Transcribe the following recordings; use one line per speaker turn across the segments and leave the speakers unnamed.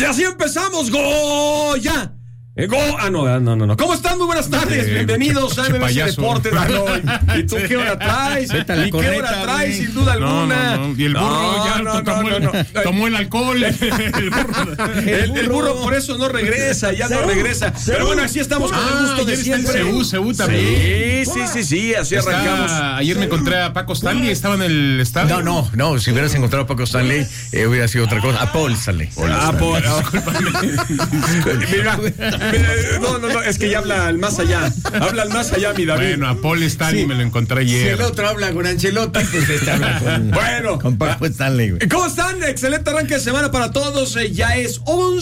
Y así empezamos, Goya. No. ¿Cómo están? Muy buenas tardes. Bienvenidos a MBS Deportes. ¿Y tú qué hora traes? ¿Y qué hora traes? Sin duda alguna.
No. Y el burro tomó el alcohol.
El burro por eso no regresa, no regresa. Pero bueno, así estamos con el gusto de siempre.
Seúl también.
Sí, así arrancamos.
Ayer me encontré a Paco Stanley, estaba en el estadio.
No, si hubieras encontrado a Paco Stanley, hubiera sido otra cosa. A Paul Stanley.
Mira. No, es que ya habla al más allá. Habla al más allá, mi David.
Bueno, a Paul Stanley me lo encontré ayer.
Si el otro habla con Ancelotti, pues este habla con Paco Stanley, güey.
¿Cómo están? Excelente arranque de semana para todos. Ya es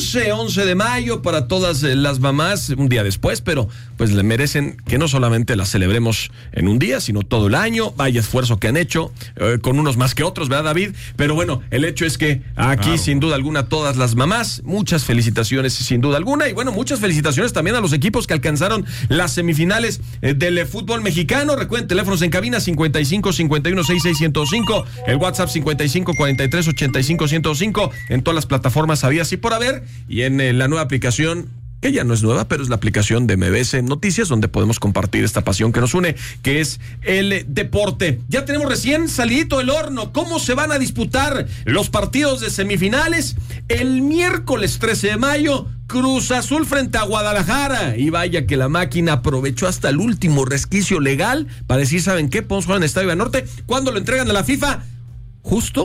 11 de mayo para todas las mamás, un día después, pero pues le merecen que no solamente las celebremos en un día, sino todo el año. Vaya esfuerzo que han hecho, con unos más que otros, ¿verdad, David? Pero bueno, el hecho es que aquí, sin duda alguna, todas las mamás, muchas felicitaciones, sin duda alguna, y bueno, muchas felicitaciones también a los equipos que alcanzaron las semifinales del fútbol mexicano. Recuerden, teléfonos en cabina 55 51 66 105, el WhatsApp 55 43 85 105, en todas las plataformas habidas y por haber, y en la nueva aplicación, que ya no es nueva, pero es la aplicación de MBS Noticias, donde podemos compartir esta pasión que nos une, que es el deporte. Ya tenemos recién salidito del horno cómo se van a disputar los partidos de semifinales. El miércoles 13 de mayo, Cruz Azul frente a Guadalajara. Y vaya que la máquina aprovechó hasta el último resquicio legal para decir, ¿saben qué? Podemos jugar en el Estadio Banorte. ¿Cuándo lo entregan a la FIFA? Justo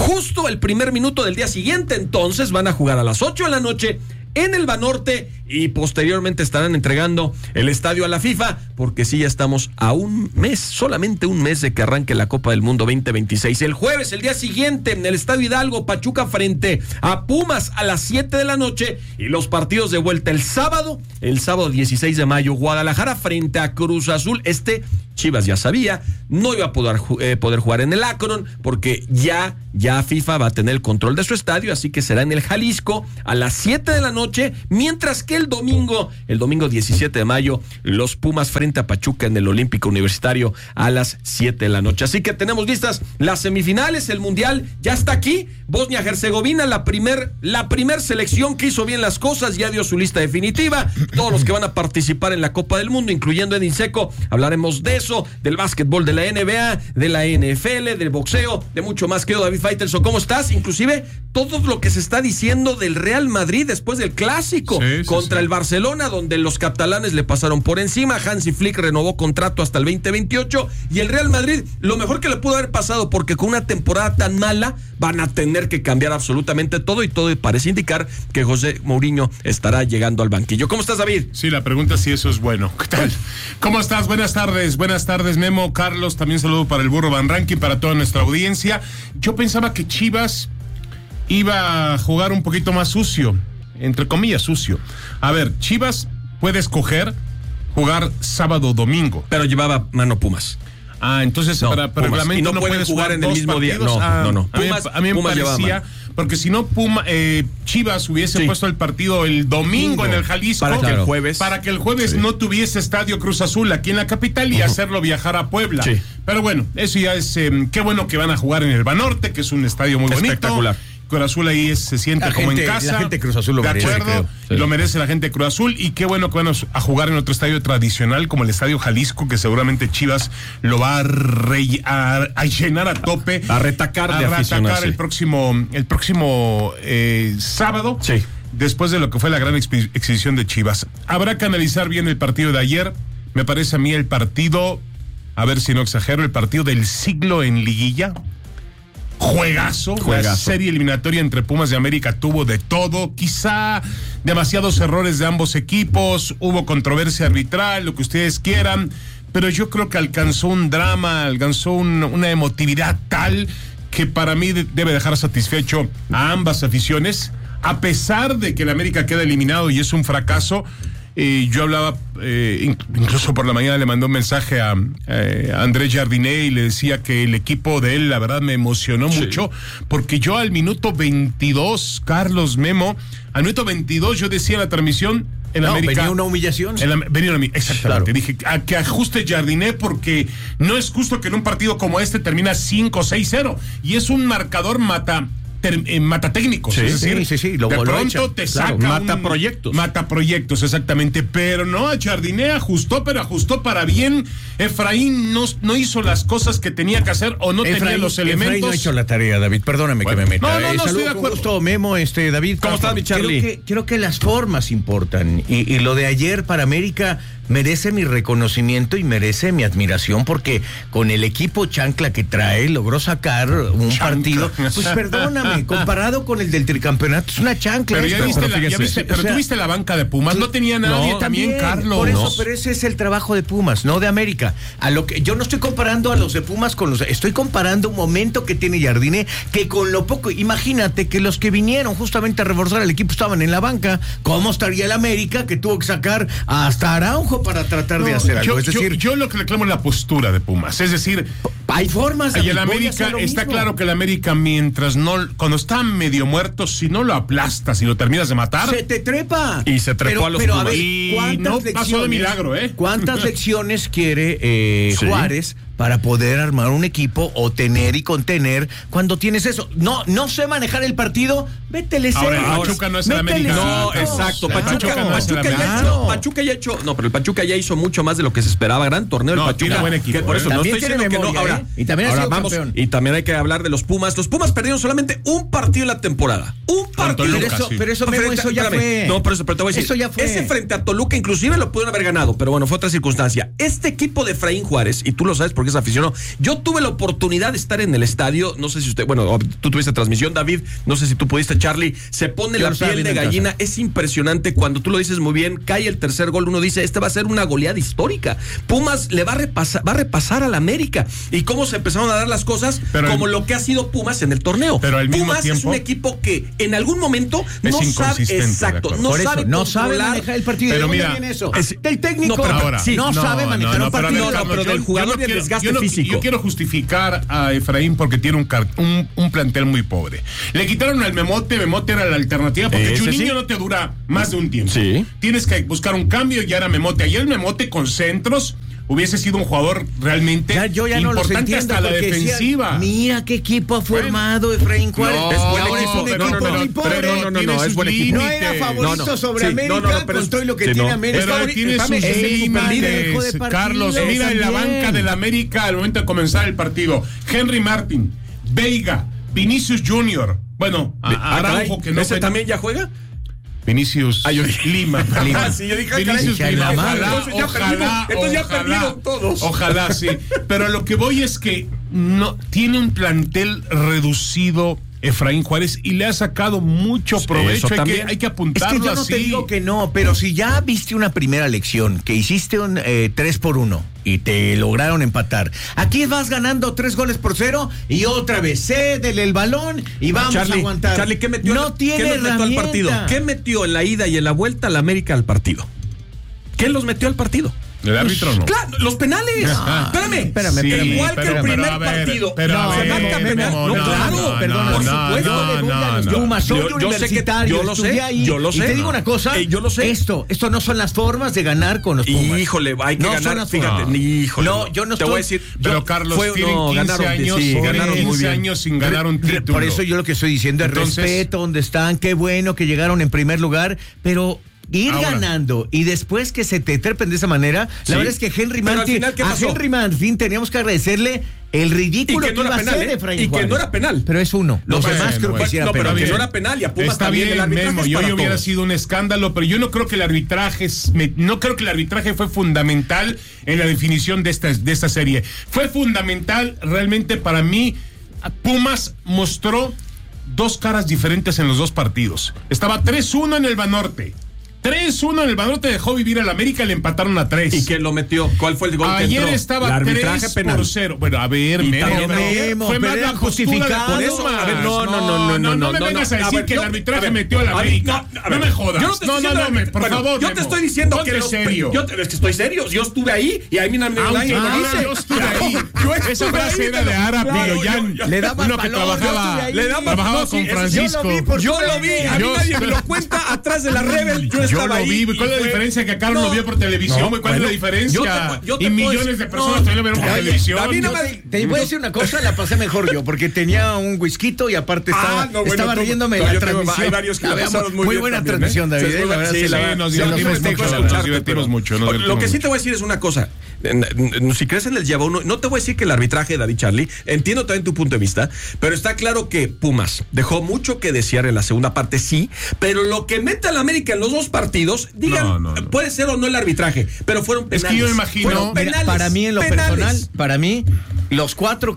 el primer minuto del día siguiente. Entonces van a jugar a las 8 de la noche en el Banorte y posteriormente estarán entregando el estadio a la FIFA, porque sí, ya estamos a un mes, solamente un mes de que arranque la Copa del Mundo 2026. El jueves, el día siguiente, en el Estadio Hidalgo, Pachuca frente a Pumas a las 7 de la noche, y los partidos de vuelta el sábado 16 de mayo, Guadalajara frente a Cruz Azul. Chivas ya sabía, no iba a poder jugar en el Akron, porque ya FIFA va a tener el control de su estadio, así que será en el Jalisco a las 7 de la noche, mientras que el domingo 17 de mayo, los Pumas frente a Pachuca en el Olímpico Universitario a las 7 de la noche. Así que tenemos listas las semifinales, el Mundial ya está aquí. Bosnia-Herzegovina, la primer selección que hizo bien las cosas, ya dio su lista definitiva. Todos los que van a participar en la Copa del Mundo, incluyendo Edin Dzeko, hablaremos de eso, del básquetbol, de la NBA, de la NFL, del boxeo, de mucho más. Querido David Faitelson, ¿cómo estás? Inclusive todo lo que se está diciendo del Real Madrid después del clásico contra el Barcelona, donde los catalanes le pasaron por encima. Hansi Flick renovó contrato hasta el 2028, y el Real Madrid, lo mejor que le pudo haber pasado, porque con una temporada tan mala van a tener que cambiar absolutamente todo, y todo parece indicar que José Mourinho estará llegando al banquillo. ¿Cómo estás, David?
Sí, la pregunta es si eso es bueno. ¿Qué tal? ¿Cómo estás? Buenas tardes, Memo, Carlos, también saludo para el Burro Van Ranking, para toda nuestra audiencia. Yo pensaba que Chivas iba a jugar un poquito más sucio, entre comillas sucio. A ver, Chivas puede escoger jugar sábado o domingo,
pero llevaba mano Pumas.
Entonces para reglamento
y no pueden jugar en el mismo día. No.
A mí me parecía, porque si no Chivas hubiese puesto el partido el domingo en el Jalisco para que el jueves no tuviese estadio Cruz Azul aquí en la capital y hacerlo viajar a Puebla. Sí. Pero bueno, eso ya es qué bueno que van a jugar en el Banorte, que es un estadio muy bonito.
Espectacular.
Cruz Azul ahí se siente como en casa.
La gente de Cruz Azul lo merece,
creo. Sí. Lo merece la gente de Cruz Azul, y qué bueno que van a jugar en otro estadio tradicional como el Estadio Jalisco, que seguramente Chivas lo va a llenar a tope.
A retacar de aficionados.
El próximo sábado.
Sí.
Después de lo que fue la gran exhibición de Chivas. Habrá que analizar bien el partido de ayer. Me parece a mí el partido, a ver si no exagero, el partido del siglo en liguilla. Juegazo. La serie eliminatoria entre Pumas y América tuvo de todo, quizá demasiados errores de ambos equipos, hubo controversia arbitral, lo que ustedes quieran, pero yo creo que alcanzó un drama, alcanzó una emotividad tal que para mí debe dejar satisfecho a ambas aficiones, a pesar de que el América queda eliminado y es un fracaso. Yo hablaba, incluso por la mañana le mandó un mensaje a Andrés Jardiné y le decía que el equipo de él, la verdad, me emocionó mucho, porque yo al minuto 22, Carlos, Memo, al minuto 22 yo decía en la transmisión, en América
venía una humillación.
Exactamente. Claro. Dije, a que ajuste Jardiné, porque no es justo que en un partido como este termina 5-6-0, y es un marcador mata técnicos.
Sí,
es decir,
sí,
de pronto te saca
mata proyectos.
Mata proyectos, exactamente. Pero no, Jardiné ajustó para bien. Efraín no hizo las cosas que tenía que hacer o no tenía los elementos.
Efraín no ha hecho la tarea, David. Perdóname que me meta.
No, estoy de
con
acuerdo.
gusto, Memo, David.
¿Cómo estás, mi Charlie?
Creo que las formas importan. Y lo de ayer para América merece mi reconocimiento y merece mi admiración porque con el equipo chancla que trae logró sacar un partido. Pues perdóname, comparado con el del tricampeonato, es una chancla.
Pero tú viste la banca de Pumas, no tenía nadie, también Carlos.
Por eso, pero ese es el trabajo de Pumas, no de América. Yo no estoy comparando a los de Pumas con los... Estoy comparando un momento que tiene Jardiné, que con lo poco... Imagínate que los que vinieron justamente a reforzar al equipo estaban en la banca. ¿Cómo estaría el América que tuvo que sacar hasta Araujo para tratar de hacer algo?
Yo lo que reclamo es la postura de Pumas. Es decir,
hay formas de...
Y el América, está claro que el América, cuando está medio muerto, si no lo aplastas, si lo terminas de matar...
Se te trepa.
Y se trepó a los Pumas.
A ver,
y no pasó de milagro,
¿Cuántas lecciones quiere Juárez para poder armar un equipo o tener y contener cuando tienes eso? No sé manejar el partido, métele cero.
Ahora, Pachuca no es el América.
No, exacto. Pachuca ya ha hecho... No, pero el Pachuca ya hizo mucho más de lo que se esperaba. Gran torneo el Pachuca.
Tiene buen equipo.
Por eso
también
no estoy diciendo
memoria,
que no. Ahora,
y también ha sido campeón.
Y también hay que hablar de los Pumas. Los Pumas perdieron solamente un partido en la temporada. Un partido.
Pero eso ya fue.
No, pero te voy a decir.
Eso ya fue.
Ese frente a Toluca inclusive lo pudieron haber ganado, pero bueno, fue otra circunstancia. Este equipo de Efraín Juárez, y tú lo sabes porque es aficionado, yo tuve la oportunidad de estar en el estadio, no sé si usted, bueno, tú tuviste transmisión, David, no sé si tú pudiste, Charlie, se pone la piel de gallina, es impresionante cuando tú lo dices muy bien, cae el tercer gol, uno dice, va a ser una goleada histórica. Pumas le va a repasar al América, y cómo se empezaron a dar las cosas, como lo que ha sido Pumas en el torneo.
Pero al mismo
Pumas
tiempo,
es un equipo que en algún momento no sabe, exacto,
no sabe manejar el partido.
Pero mira,
viene eso? Del técnico
no
sabe manejar un partido.
Pero del jugador del desgaste físico.
Yo quiero justificar a Efraín porque tiene un plantel muy pobre. Le quitaron al Memote era la alternativa porque Juninho no te dura más de un tiempo.
Sí.
Tienes que buscar un cambio y ahora Memote. Ayer el Memote con centros hubiese sido un jugador realmente importante hasta la defensiva.
Mira qué equipo ha formado Efraín Juárez.
No, es buen equipo.
No era favorito sobre América con todo lo que tiene América.
Pero tiene sus límites, Carlos. Mira en la banca del América al momento de comenzar el partido. Henry Martin, Veiga, Vinicius Junior. Bueno, Araujo que no.
¿Ese también ya juega?
Vinicius Lima.
Sí, yo dije,
Vinicius Lima.
Entonces ya perdieron todos.
Ojalá, sí. Pero lo que voy es que no tiene un plantel reducido Efraín Juárez y le ha sacado mucho provecho. Hay que apuntarlo.
Es que yo no te digo que no, pero si ya viste una primera lección, que hiciste un 3-1 y te lograron empatar, aquí vas ganando 3-0 y otra vez cédele el balón y vamos a aguantar.
Charlie, ¿qué metió? ¿Qué metió al partido? ¿Qué metió en la ida y en la vuelta al América al partido? ¿Qué los metió al partido?
¿El árbitro no?
Claro, los penales. Espérame. Igual que el primer partido. Se marca penal. Yo lo sé.
Y te digo una cosa. Esto no son las formas de ganar con los Pumas.
Híjole, hay que ganar. Fíjate. Híjole.
No, yo no
te voy a decir.
Pero Carlos, tienen 15 años sin ganar un título.
Por eso yo lo que estoy diciendo es respeto donde están. Qué bueno que llegaron en primer lugar, pero ir ganando y después que se te trepen de esa manera, la verdad es que Henry Martin teníamos que agradecerle el ridículo que iba a hacer de Efraín Juárez.
Y que no era penal.
Pero es uno. Los demás creo que hiciera penal.
Pero que no era penal y a Pumas
está
también
bien,
el arbitraje
Memo. Yo hubiera sido un escándalo, pero yo no creo que el arbitraje fue fundamental en la definición de esta serie. Fue fundamental realmente para mí. Pumas mostró dos caras diferentes en los dos partidos. Estaba 3-1 en el Banorte. 3-1 en el Banorte, dejó vivir al América y le empataron a 3.
¿Y quién lo metió? ¿Cuál fue el gol que entró?
Ayer estaba 3-0. Bueno, a ver,
Memo,
fue más la postura de Pumas. No me vengas a decir que el arbitraje metió a la América. No me jodas. Por favor.
Yo te estoy diciendo que
serio.
Es que estoy serio. Yo estuve ahí y ahí
yo estuve ahí. Esa frase era de Ara Piroyan.
Le daba
uno que trabajaba con Francisco.
Yo lo vi. A mí nadie me lo cuenta atrás de la Rebel. Yo
Yo
estaba
lo
ahí.
vi. ¿Cuál es la diferencia que Carlos lo vio por televisión? güey? ¿Cuál es la diferencia?
yo te
Y
puedo
millones
decir-
de personas
no,
también lo vieron por
Oye,
televisión.
David,
Yo-
no me-
Te voy a decir una cosa, la pasé mejor yo, porque tenía un whisky y aparte estaba,
no, bueno,
estaba
tú-
riéndome
no,
la
yo tengo-
transmisión.
hay varios que la
Veamos,
pasaron muy bien
buena
también,
transmisión, David.
Sí,
la verdad,
sí,
se
la
la-
verdad,
nos
se los
divertimos
festejo,
mucho,
la
nos
verdad.
divertimos mucho.
Lo que sí te voy a decir es una cosa. Si crees en el lleva uno, no te voy a decir que el arbitraje, David Charlie, entiendo también tu punto de vista, pero está claro que Pumas dejó mucho que desear en la segunda parte, sí, pero lo que mete a la América en los dos partidos, digan,
No.
puede ser o no el arbitraje, pero fueron
Es
penales.
que yo me imagino-
Fueron
Mira,
penales,
para mí en lo
penales.
personal, para mí los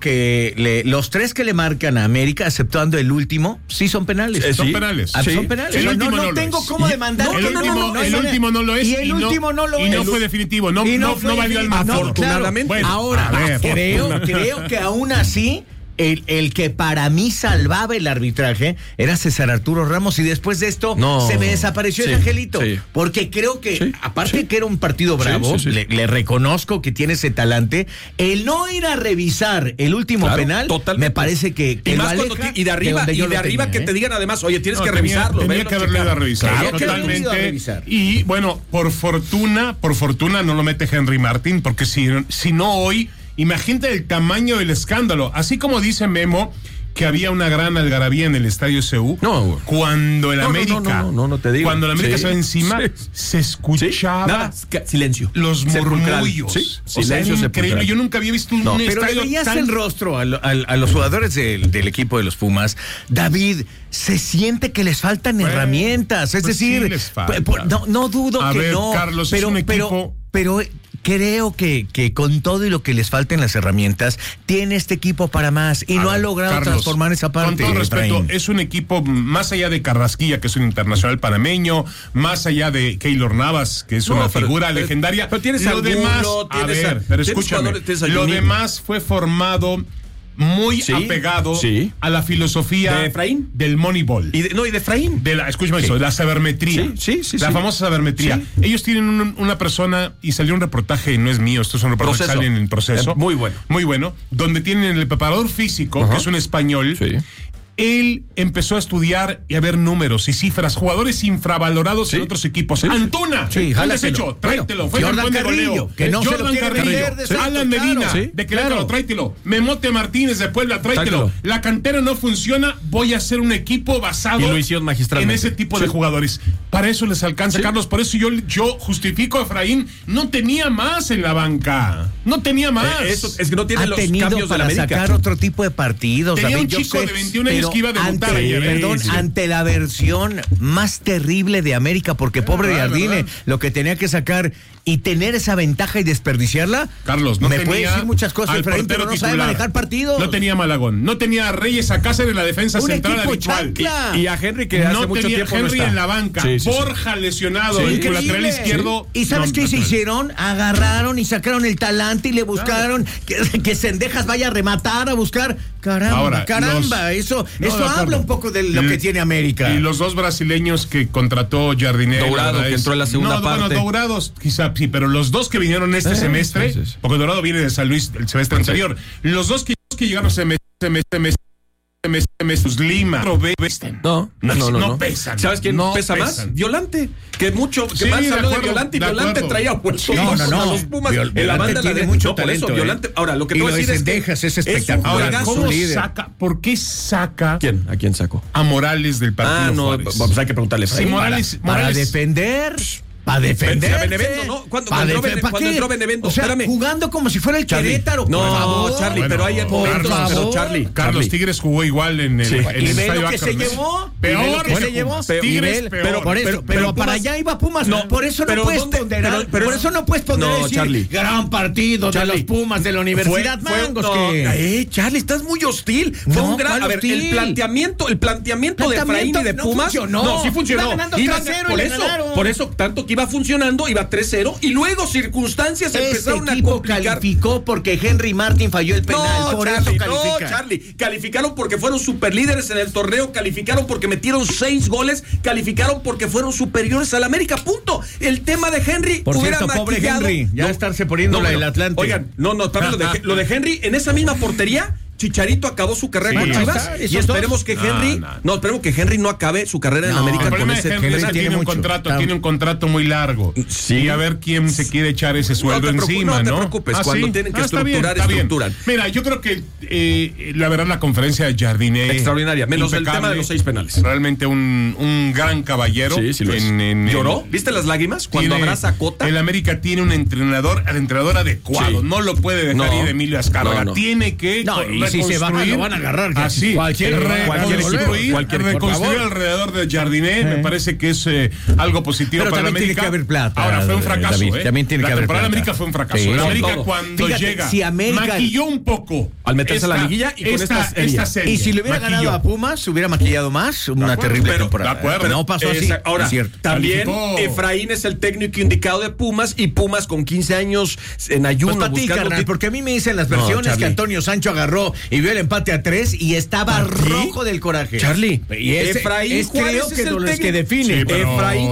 los tres que le marcan a América, exceptuando el último, sí son penales.
Son
sí.
penales.
Ah,
Sí.
son penales.
El
No,
último
no
no lo
tengo
es.
cómo demandar.
El último no lo es.
Y el último no lo es.
Y no fue definitivo. No
fue
valió el
definitivo.
marcador.
Afortunadamente.
Bueno,
Ahora,
a ver.
creo que aún así, el que para mí salvaba el arbitraje era César Arturo Ramos, y después de esto
No.
se me desapareció
Sí,
ese angelito.
sí.
Porque creo que,
Sí,
aparte
sí.
que era un partido bravo,
Sí, sí, sí.
Le reconozco que tiene ese talante, el no ir a revisar el último
Claro,
penal,
totalmente.
me parece que
Y
lo
más
aleja
cuando y de arriba,
donde yo lo tenía,
que
¿eh?
te digan además, oye, tienes
No,
que revisarlo.
Tenía
velo,
que haberle ido a revisar.
Claro que
totalmente.
haberle ido a revisar.
Y bueno, por fortuna no lo mete Henry Martin, porque si no hoy, imagínate el tamaño del escándalo. Así como dice Memo que había una gran algarabía en el estadio CU.
No.
Cuando el
No,
América,
no te digo.
cuando el América
Sí,
estaba encima,
sí.
se escuchaba
Nada, silencio.
los
Sepulcral.
murmullos.
Sí,
O sea,
silencio
increíble.
sepulcral.
Yo nunca había visto un
No,
Pero le
estadio
veías
tan
el rostro a los jugadores del equipo de los Pumas. David, se siente que les faltan
Bueno,
herramientas. Es
pues
decir,
sí les falta.
no dudo
A
que
ver,
no.
Carlos, es un equipo-
pero creo que con todo y lo que les falten las herramientas, tiene este equipo para más y no ha logrado
Carlos,
transformar esa parte.
Con todo respeto,
Efraín.
es un equipo más allá de Carrasquilla, que es un internacional panameño, más allá de Keylor Navas, que es
No,
una
pero-
figura
pero-
legendaria.
pero tienes
lo
a
demás,
Angulo,
a
tienes
ver,
a-
pero
tienes
escúchame,
jugadores, tienes a
lo
Juninho.
demás fue formado muy
Sí,
apegado
sí.
a la filosofía
¿De Efraín?
del Moneyball.
Y de Efraín.
Escúchame eso, de la sabermetría.
Sí,
La famosa sabermetría.
Sí.
Ellos tienen una persona, y salió un reportaje, no es mío, esto es un reportaje que
Proceso.
sale en el Proceso.
Muy bueno.
Muy bueno, donde tienen el preparador físico,
Ajá.
que es un español.
Sí.
Él empezó a estudiar y a ver números y cifras, jugadores infravalorados
Sí.
en otros equipos.
Sí.
Antuna,
Sí,
un
jálaselo.
desecho, tráetelo.
Bueno,
Fue
Jordan
campeón de
Carrillo,
goleo.
que no se lo
Jordan
quiere
Carrillo,
vender de centro,
Alan
claro.
Medina,
Sí,
de Querétaro,
claro.
tráetelo. Memote Martínez de Puebla, tráetelo.
Tráetelo.
La cantera no funciona, voy a hacer un equipo basado
Y lo hicieron magistralmente.
en ese tipo de
Sí.
jugadores. Para eso les alcanza,
Sí.
Carlos. Por eso yo justifico a Efraín. No tenía más en la banca. No tenía más.
Eso es que no tiene
Ha
los
tenido
cambios de la
para
América.
sacar otro tipo de partidos.
Tenía
David,
un
yo
chico
sé,
de 21 años
pero
que iba a debutar
ante,
ayer, ¿eh?
perdón,
Sí.
ante la versión más terrible de América, porque pobre
verdad,
Jardine,
verdad.
lo que tenía que sacar y tener esa ventaja y desperdiciarla.
Carlos, no
me
tenía
puede decir muchas cosas,
al
Efraín,
portero
pero no sabe
titular.
manejar partidos.
No tenía Malagón, no tenía a Reyes Alcácer en la defensa
Un
central
equipo
habitual.
chancla.
Y a Henry, que hace
No
mucho
tenía
tiempo
Henry
no está.
en la banca.
Sí, sí, sí.
Borja lesionado,
Sí.
el
Increíble.
lateral izquierdo.
¿Y sabes
No,
qué se
no,
hicieron? Agarraron y sacaron el talante y le buscaron que Cendejas vaya a rematar, a buscar. Caramba,
Ahora,
caramba.
los-
Eso
No, de
habla
acuerdo.
un poco de lo que tiene América.
Y los dos brasileños que contrató Jardine.
Dourado, que entró en la segunda parte.
Bueno, Dourados quizá sí, pero los dos que vinieron este semestre,
sí, sí.
porque Dourado viene de San Luis el semestre anterior, los dos que llegaron sus Lima, no pesan.
¿Sabes quién
no
pesa más?
pesan.
Violante. Que mucho, que
Sí,
más
de
habló de
acuerdo,
Violante y
de
Violante
acuerdo.
traía puestos
No, no, no.
a los Pumas en la
Violante
banda de la
tiene
derecha.
mucho
No, por eso,
talento,
Violante. Ahora, lo que te
Y
voy a
lo de
decir es que
Cendejas es
un
espectacular.
Ahora,
juegazo.
¿cómo
líder.
saca? ¿Por qué saca
¿Quién? ¿A quién sacó?
a Morales del partido?
Ah, no,
Juárez?
pues hay que preguntarle.
Sí, Morales,
Para
Morales.
defender. Para defender.
A Benevento, ¿no? ¿Cuándo entró Benevento?
O sea,
Espérame.
jugando como si fuera el
Charlie.
Querétaro.
No,
por favor.
Charlie,
Bueno,
pero hay momentos.
Carlos,
Pero Charlie.
Carlos Tigres jugó igual en el,
Sí.
en
Y
el
ve
estadio
lo que se
Akron, ¿eh?
llevó.
Peor,
y ve lo que
bueno,
se llevó.
Tigres,
Y ve-
peor.
Por eso, pero para
Pumas-
allá iba Pumas.
No,
Por eso no
pero
puedes
¿dónde?
ponderar.
Pero-
por eso no puedes ponderar
No,
y decir,
Charlie.
gran partido de
Charlie.
los Pumas de la Universidad Mangos.
no,
que...
Charlie, estás muy hostil. Fue
No,
un gran.
¿cuál
A ver,
hostil?
el planteamiento de Efraín y de
no
Pumas.
funcionó.
No, sí funcionó.
Iba ganando 3-0 y
por
le
eso,
ganaron.
por eso, tanto que iba funcionando, iba 3-0 y luego circunstancias
Este
empezaron a
equipo
complicar.
calificó porque Henry Martin falló el penal. Por eso
Charlie,
califica.
Charlie. Calificaron porque fueron superlíderes en el torneo, calificaron porque metieron 6 goles, calificaron porque fueron superiores al América. Punto. El tema de Henry
Por
hubiera
cierto, pobre
maquillado.
Henry, ya estarse poniendo la del Atlante.
Oigan, no, también lo de Henry en esa misma portería. Chicharito acabó su carrera
Sí.
con Chivas y esperemos que Henry, esperemos que Henry no acabe su carrera en América
El
con
problema
ese.
de Henry es que tiene un contrato muy largo.
Sí.
Y a ver quién se quiere echar ese sueldo encima, ¿no?
No te preocupes, cuando tienen que estructurar, estructuran.
Mira, yo creo que la verdad la conferencia de Jardiné
extraordinaria, menos el tema de los 6 penales.
Realmente un gran caballero.
Sí, lo es. ¿Lloró? ¿Viste las lágrimas cuando abraza a Cota?
El América tiene un entrenador adecuado.
Sí.
No lo puede dejar ir Emilio Azcárraga. Tiene que
y si se van, lo van a agarrar.
Así, reconstruir
cualquier
alrededor de Jardiné. Me parece que es algo positivo para la América.
Tiene que haber plata.
Ahora fue un fracaso.
David, también tiene que haber plata.
La temporada de América fue un fracaso.
Sí.
La América cuando llega maquilló un poco
al meterse a la liguilla y con esta serie.
Y si le hubiera ganado a Pumas, hubiera maquillado más una terrible temporada.
De acuerdo.
Pero no pasó así.
Ahora,
es cierto.
También Efraín es el técnico indicado de Pumas y Pumas con 15 años en ayuno.
Pues para ti, carnal, porque a mí me dicen las versiones que Antonio Sancho agarró y vio el empate a 3 y estaba rojo del coraje.
Creo
Efraín Juárez es el técnico que define.
Efraín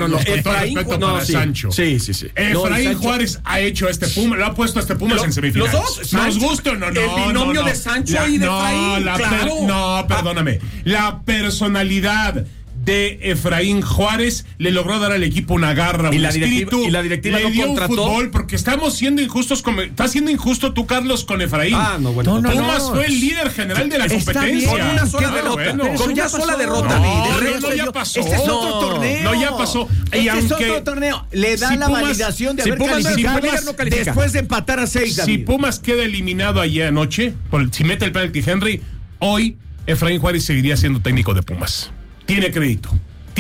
Sancho. Sí.
Efraín Juárez ha hecho Pumas, lo ha puesto Pumas en semifinales.
Los dos.
¿Nos gusta o no?
El binomio de Sancho y de Efraín.
No, perdóname. La personalidad de Efraín Juárez le logró dar al equipo una garra, un espíritu.
Y la directiva
le
no
dio
contrató.
Un fútbol porque estamos siendo injustos. Estás siendo injusto tú, Carlos, con Efraín. Pumas fue el líder general de la competencia.
Con una sola derrota. Con una sola derrota.
No, ya pasó.
Este es otro torneo.
No, ya pasó.
Este es otro torneo. Le da la validación de haber calificado después de empatar a 6.
Si Pumas queda eliminado ayer anoche, si mete el penalti Henry, hoy Efraín Juárez seguiría siendo técnico de Pumas. Tiene crédito.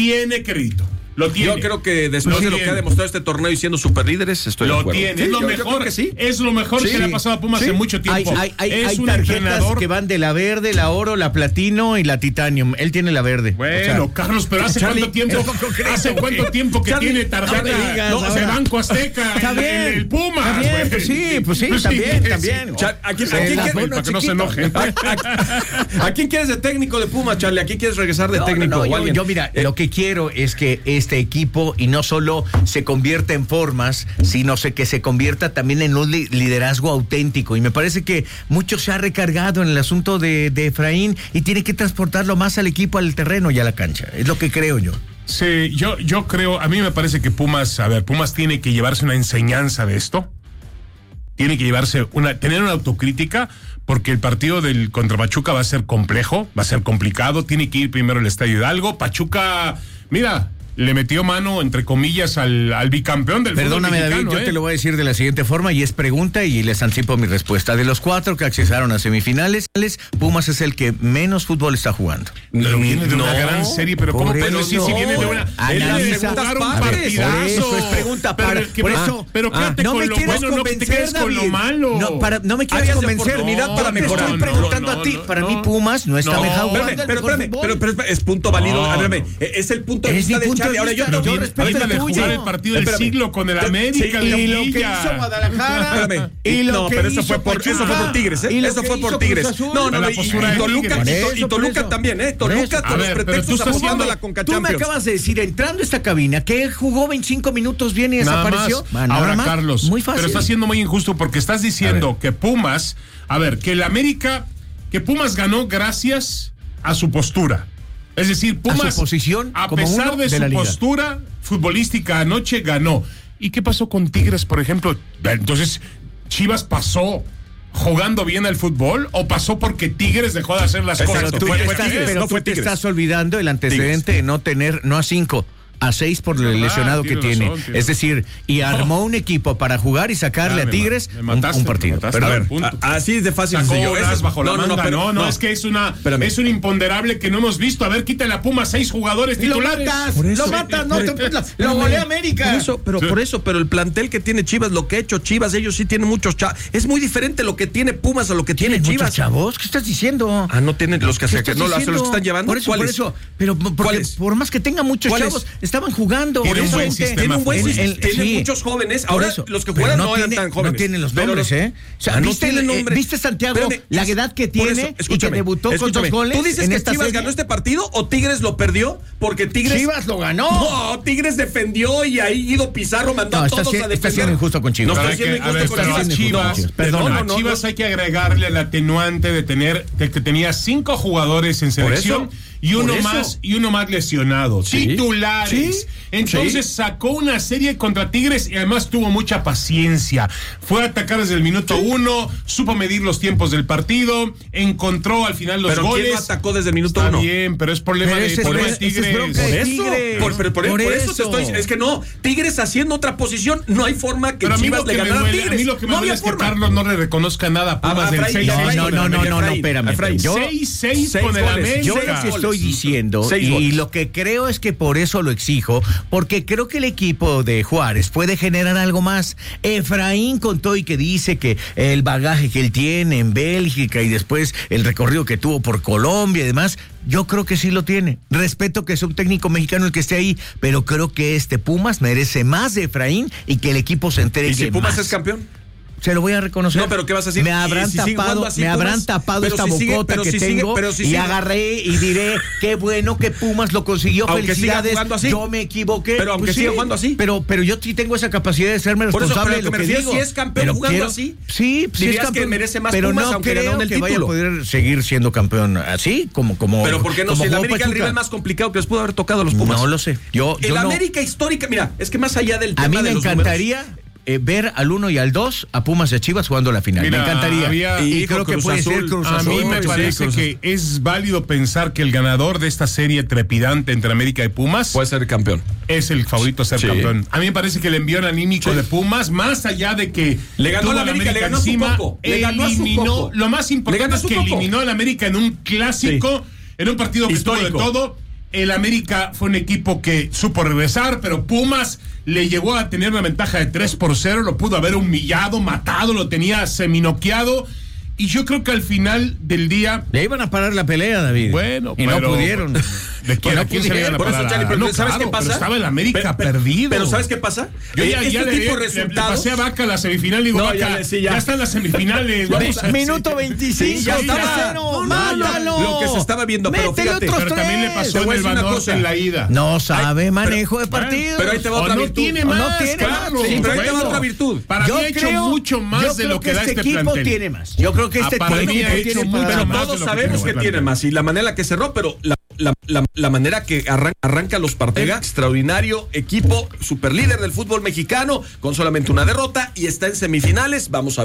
Lo tiene.
Yo creo que después de lo que ha demostrado este torneo y siendo superlíderes, estoy de acuerdo.
Lo tiene.
Sí,
es lo mejor
que sí.
Es lo mejor que le ha pasado a Pumas en mucho tiempo.
Hay un entrenador que van de la verde, la oro, la platino y la titanium. Él tiene la verde.
Bueno, Carlos, pero ¿hace cuánto tiempo? ¿Hace cuánto tiempo que tiene tarjeta de Banco Azteca?
Está bien.
El Pumas.
Está bien, pues sí, también.
Para que no se enojen.
¿A quién quieres de técnico de Pumas, Charlie? ¿A quién quieres regresar de técnico?
Yo mira, lo que quiero es que este equipo y no solo se convierta en formas, sino que se convierta también en un liderazgo auténtico. Y me parece que mucho se ha recargado en el asunto de Efraín y tiene que transportarlo más al equipo, al terreno y a la cancha. Es lo que creo yo.
Sí, yo creo, a mí me parece que Pumas tiene que llevarse una enseñanza de esto. Tiene que tener una autocrítica, porque el partido contra Pachuca va a ser complejo, va a ser complicado. Tiene que ir primero al Estadio Hidalgo. Pachuca, mira, le metió mano, entre comillas, al bicampeón del fútbol mexicano.
Perdóname, David, yo te lo voy a decir de la siguiente forma, y es pregunta, y les anticipo mi respuesta. De los 4 que accesaron a semifinales, Pumas es el que menos fútbol está jugando.
Pero viene de una gran serie, pero ¿cómo puedes decir si viene de una...
Analiza,
jugar un partidazo.
Por eso es pregunta.
Pero quédate
no
con
me
lo
quieres
bueno, no te
convencer,
quedes con lo
David.
malo.
No me quieres convencer.
Para mejorar.
Te estoy preguntando a ti. Para mí, Pumas no está mejor jugando.
Pero es punto válido. Es el punto de vista de Charlie. Ahora yo
Viene de jugar el partido del siglo con el América.
Y lo que hizo Guadalajara.
Pero eso fue por Tigres, ¿eh? Eso fue por Tigres. No, y Toluca también, ¿eh? Toluca con los pretextos apoyando la Conca Champions.
Tú me acabas de decir, entrando a esta cabina, que jugó 25 minutos bien y desapareció.
Ahora, Carlos,
muy fácil.
Pero estás siendo muy injusto porque estás diciendo que Pumas, que Pumas ganó gracias a su postura. Es decir, Pumas,
posición,
a pesar de su postura futbolística anoche, ganó. ¿Y qué pasó con Tigres, por ejemplo? Entonces, ¿Chivas pasó jugando bien al fútbol o pasó porque Tigres dejó de hacer las cosas?
Pero tú te estás olvidando el antecedente de no a 5. A 6 por el lesionado que tiene. Es decir, y armó un equipo para jugar y sacarle a Tigres un partido.
Pero a ver, así es de fácil.
No, es que es un imponderable que no hemos visto. A ver, quítale a Pumas 6 jugadores titulares.
Lo matas, lo golea América.
Pero el plantel que tiene Chivas, lo que ha hecho Chivas, ellos sí tienen muchos chavos. Es muy diferente lo que tiene Pumas a lo que tiene Chivas.
¿Muchos chavos? ¿Qué estás diciendo?
No tienen los que se los están llevando.
Por eso. Pero por más que tenga muchos chavos, estaban jugando.
Tiene un buen sistema.
Tiene muchos jóvenes. Ahora, los que juegan no eran tan jóvenes.
No tienen los nombres, ¿eh? O sea, ¿viste Santiago la edad que tiene y que debutó con 2 goles?
¿Tú dices que Chivas ganó este partido o Tigres lo perdió porque Tigres...
Chivas lo ganó.
No, Tigres defendió y ahí Guido Pizarro mandó a todos a defender.
Está siendo injusto con Chivas.
No
Pero
estoy siendo injusto con
pero
Chivas.
a Chivas,
Perdona.
a Chivas hay que agregarle el atenuante de que tenía 5 jugadores en selección y uno más lesionado.
Sí.
Titulares.
Sí.
Entonces sacó una serie contra Tigres y además tuvo mucha paciencia. Fue a atacar desde el minuto 1, supo medir los tiempos del partido, encontró al final los goles.
¿Quién no atacó desde el minuto 1?
Está bien, pero es problema de Tigres.
Por eso te estoy diciendo. Es que no, Tigres haciendo otra posición, no hay forma que Chivas le ganara a Tigres.
A mí lo que me duele es que Carlos no le reconozca nada a Pumas del 6-6.
Espérame.
6-6 con el América.
Yo lo que estoy diciendo, y lo que creo es que por eso lo exijo, porque creo que el equipo de Juárez puede generar algo más. Efraín contó y que dice que el bagaje que él tiene en Bélgica y después el recorrido que tuvo por Colombia y demás, yo creo que sí lo tiene. Respeto que es un técnico mexicano el que esté ahí, pero creo que este Pumas merece más de Efraín y que el equipo se entregue.
¿Y si Pumas
más
es campeón?
Se lo voy a reconocer.
No, pero ¿qué vas a decir?
Me habrán tapado esta bocota que tengo y agarré y diré qué bueno que Pumas lo consiguió.
Aunque
felicidades.
Siga jugando así.
Yo me equivoqué.
Pero aunque siga jugando así.
Pero yo sí tengo esa capacidad de serme responsable de lo que digo.
Si es campeón jugando así.
Sí,
dirías
es campeón,
que merece más
pero
Pumas,
no
aunque
creo
ganó el
que
título.
vaya a poder seguir siendo campeón así como.
Pero ¿por qué no? Si el América es el rival más complicado que les pudo haber tocado a los Pumas.
No lo sé.
El América histórica, mira, es que más allá del tema
a mí
de
me
los
encantaría ver al 1 y al 2 a Pumas y a Chivas jugando la final.
Mira,
me encantaría. Y creo que puede ser Cruz
A
Azul.
mí me parece que es válido pensar que el ganador de esta serie trepidante entre América y Pumas
puede ser campeón.
Es el favorito a ser campeón. A mí me parece que el envión anímico de Pumas, más allá de que
le ganó a la América, le ganó encima, a su coco. Le ganó
eliminó,
a su coco.
Lo más importante es que eliminó a la América en un clásico, en un partido que
histórico.
Tuvo de todo. El América fue un equipo que supo regresar, pero Pumas le llegó a tener una ventaja de 3-0, lo pudo haber humillado, matado, lo tenía seminoqueado. Y yo creo que al final del día...
Le iban a parar la pelea, David.
Bueno,
y no pudieron.
¿De quién se le iban a parar?
¿Sabes qué pasa?
Pero estaba el América perdido.
Pero ¿sabes qué pasa?
Yo ya le pasé a Vaca la semifinal y digo, Vaca, ya están las semifinales.
Minuto 25.
Ya estaba.
Mátalo.
Lo que se estaba viendo, pero fíjate.
Pero también le pasó en el Banorte en la ida.
No sabe manejo de partido.
Pero ahí te va otra virtud.
No tiene más, Carlos.
Pero ahí te va otra virtud.
Para mí ha hecho mucho más de lo que da este
equipo
plantel.
tiene más. Yo creo que este equipo tiene más.
Pero todos sabemos que tiene más. Y la manera en la que cerró, pero la manera que arranca los partidos. Extraordinario equipo, superlíder del fútbol mexicano, con solamente una derrota y está en semifinales. Vamos a ver.